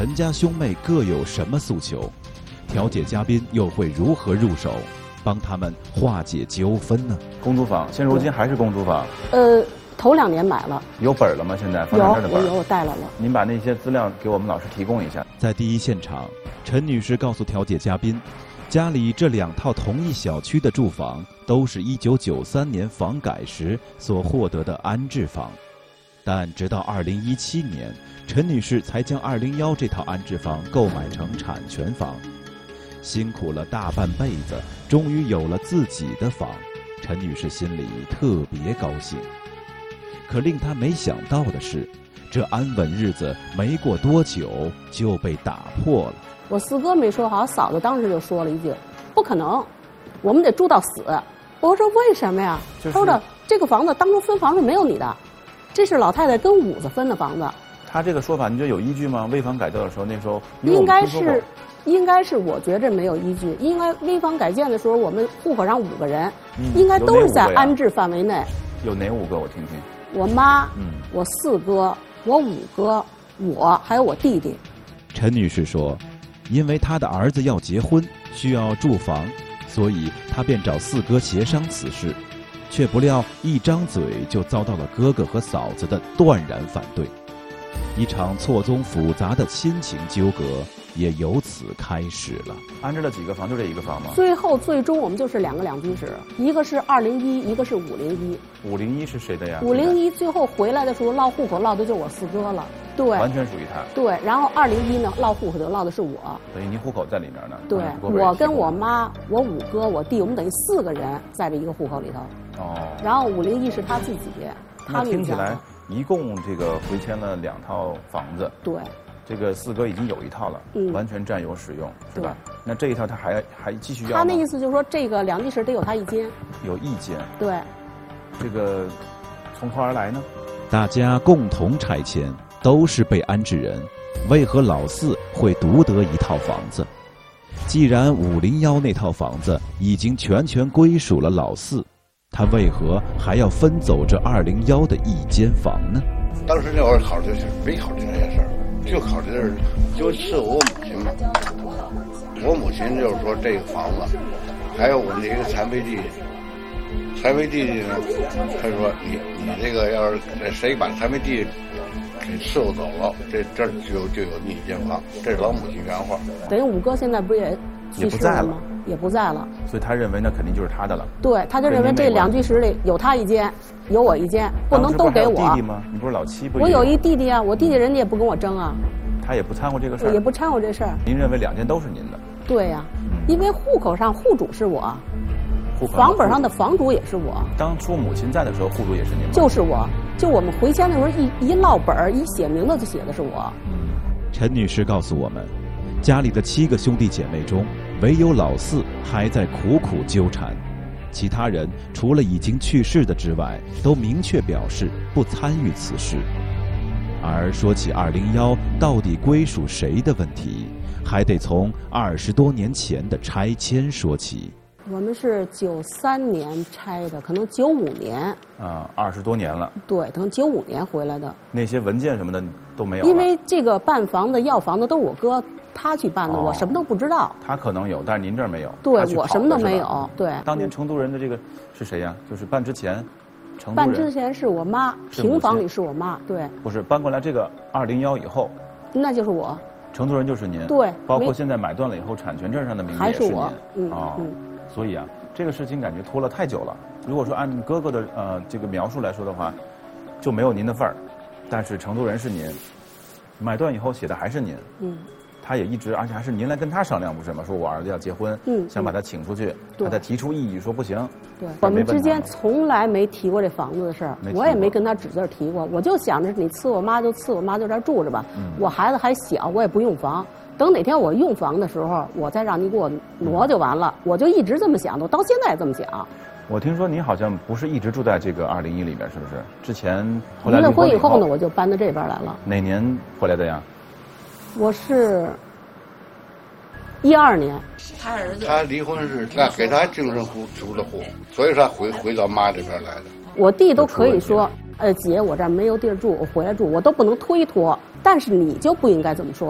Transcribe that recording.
陈家兄妹各有什么诉求？调解嘉宾又会如何入手，帮他们化解纠纷呢？ 公租房，现如今还是公租房？ 头2年买了。有本了吗？现在房产证的本？ 有，我带来了。 您把那些资料给我们老师提供一下。 在第一现场，陈女士告诉调解嘉宾，家里这2套同一小区的住房都是1993年房改时所获得的安置房，但直到2017年，陈女士才将201这套安置房购买成产权房。辛苦了大半辈子，终于有了自己的房，陈女士心里特别高兴。可令她没想到的是，这安稳日子没过多久就被打破了。 我四哥没说好，嫂子当时就说了一句：“不可能，我们得住到死。”我说：“为什么呀？”他说：“这个房子当初分房是没有你的，这是老太太跟五子分的房子。” 他这个说法你觉得有依据吗？危房改造的时候，那时候应该是，我觉着没有依据。应该危房改建的时候，我们户口上5个人，应该都是在安置范围内。 有哪5个？我听听。 我妈，我4哥，我5哥，我还有我弟弟。 陈女士说，因为她的儿子要结婚，需要住房，所以她便找4哥协商此事，却不料一张嘴就遭到了哥哥和嫂子的断然反对。一场错综复杂的亲情纠葛也由此开始了。 安置了几个房？就这一个房吗？ 最终我们就是2个2居室，一个是201，一个是501。 501是谁的呀 ？501最后回来的时候落户口落的就是我4哥了，对， 完全属于他。 对，然后201呢落户口就落的是我。 等于您户口在里面呢？ 对，我跟我妈、我5哥、我弟，我们等于4个人在这一个户口里头。哦。然后501是他自己， 那听起来一共这个回迁了2套房子。 对。 这个4哥已经有1套了，完全占有使用，是吧？那这一套他还继续要吗？ 他那意思就是说，这个2居室得有他1间。 有1间。 对。 这个从何而来呢？ 大家共同拆迁，都是被安置人，为何老4会独得1套房子？既然501那套房子已经全权归属了老4，他为何还要分走这201的1间房呢？ 当时那会儿考虑是没考虑这些事儿。就考虑是，就是我母亲嘛。我母亲就是说这个房子，还有我那个残废弟弟。残废弟弟呢，他说你这个要是谁把残废弟弟给伺候走了，这就有你1间房。这是老母亲原话。 等于5哥现在不是也去世了吗？也不在了。 所以他认为那肯定就是他的了。 对，他就认为这2居室里有他1间，有我1间，不能都给我。 弟弟吗？你不是老7不？ 我有一弟弟啊，我弟弟人家也不跟我争啊。 他也不掺和这个事儿。 也不掺和这事儿。 您认为2间都是您的？ 对呀，因为户口上户主是我，房本上的房主也是我。 当初母亲在的时候，户主也是您吗？ 就是我，就我们回迁的时候一落本一写名字就写的是我。 陈女士告诉我们，家里的7个兄弟姐妹中，唯有老4还在苦苦纠缠，其他人除了已经去世的之外，都明确表示不参与此事。而说起201到底归属谁的问题，还得从20多年前的拆迁说起。 我们是93年拆的，可能95年。 啊，20多年了。 对，可能95年回来的。 那些文件什么的都没有了。 因为这个办房子、要房子都是我哥他去办的，我什么都不知道。 他可能有，但是您这儿没有。 对，我什么都没有。对。 当年承租人的这个是谁呀？就是办之前。 办之前是我妈，平房里是我妈，对。 不是搬过来这个201以后， 那就是我。 承租人就是您， 对。 包括现在买断了以后，产权证上的名字也是您。 还是我。所以啊，这个事情感觉拖了太久了。如果说按哥哥的这个描述来说的话，就没有您的份儿，但是承租人是您，买断以后写的还是您。他也一直，而且还是您来跟他商量，不是吗？说我儿子要结婚，想把他请出去，他再提出异议，说不行。 对，我们之间从来没提过这房子的事儿，我也没跟他指字提过。我就想着你赐我妈就赐我妈，就这儿住着吧。我孩子还小，我也不用房。等哪天我用房的时候，我再让你给我挪就完了。我就一直这么想的，我到现在也这么想。 我听说您好像不是一直住在这个201里面，是不是？之前后来离了婚以后呢，我就搬到这边来了。 哪年回来的呀？ 我是12年。 他儿子他离婚是给他精神出的户，所以他回到妈这边来的。 我弟都可以说，姐，我这儿没有地儿住，我回来住，我都不能推脱。但是你就不应该这么说。